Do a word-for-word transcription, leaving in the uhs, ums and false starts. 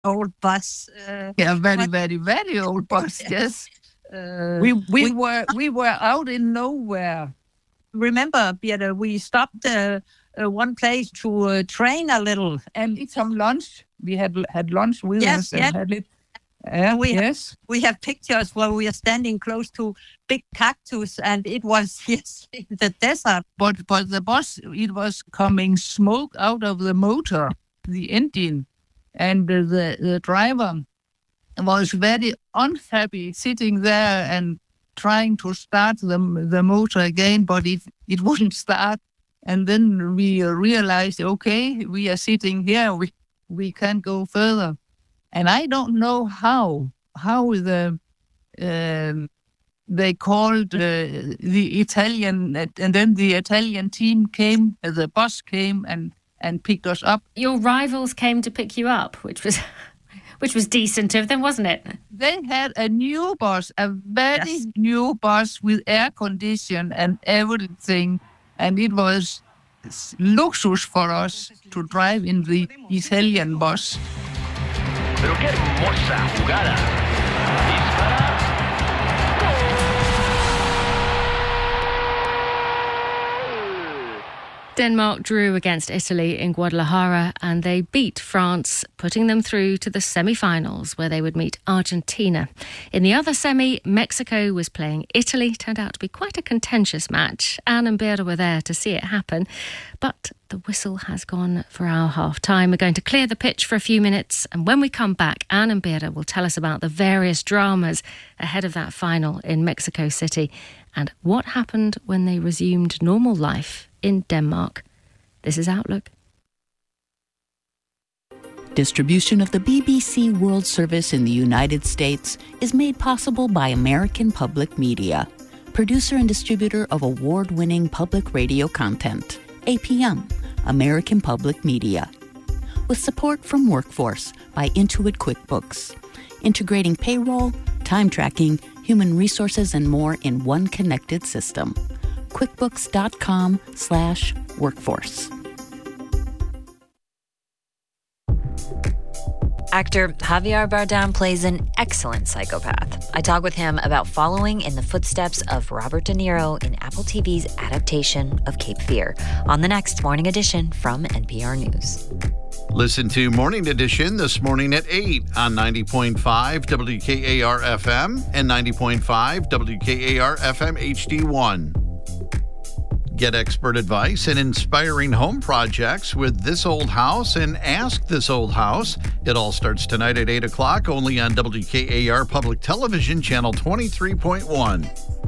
old bus. Uh, Yeah, very, but- very, very old bus. Yes. Uh, We we were we were out in nowhere. remember, Peter, we stopped uh, uh, one place to uh, train a little. And eat some lunch. We had had lunch with Yes, us and yes. had it. Uh, We have- yes. We have pictures where we are standing close to big cactus, and it was yes in the desert. But but the bus, it was coming smoke out of the motor, the engine, and uh, the the driver was very unhappy sitting there and trying to start the the motor again, but it it wouldn't start. And then we realized, okay, we are sitting here, we we can't go further. And I don't know how how the um, they called uh, the Italian, and then the Italian team came, uh, the bus came and, and picked us up. Your rivals came to pick you up, which was which was decent of them, wasn't it? They had a new bus, a very Yes. new bus with air condition and everything, and it was luxury for us to drive in the Italian bus. Pero qué hermosa jugada. Dispara. Denmark drew against Italy in Guadalajara and they beat France, putting them through to the semi-finals where they would meet Argentina. In the other semi, Mexico was playing Italy. Turned out to be quite a contentious match. Anne and Beata were there to see it happen. But the whistle has gone for our half-time. We're going to clear the pitch for a few minutes, and when we come back, Anne and Beata will tell us about the various dramas ahead of that final in Mexico City and what happened when they resumed normal life in Denmark. This is Outlook. Distribution of the B B C World Service in the United States is made possible by American Public Media, producer and distributor of award-winning public radio content. A P M, American Public Media. With support from Workforce by Intuit QuickBooks, integrating payroll, time tracking, human resources, and more in one connected system. QuickBooks.com slash workforce. Actor Javier Bardem plays an excellent psychopath. I talk with him about following in the footsteps of Robert De Niro in Apple T V's adaptation of Cape Fear on the next Morning Edition from N P R News. Listen to Morning Edition this morning at eight on ninety point five W K A R F M and ninety point five W K A R F M H D one. Get expert advice and inspiring home projects with This Old House and Ask This Old House. It all starts tonight at eight o'clock only on W K A R Public Television, Channel twenty-three point one.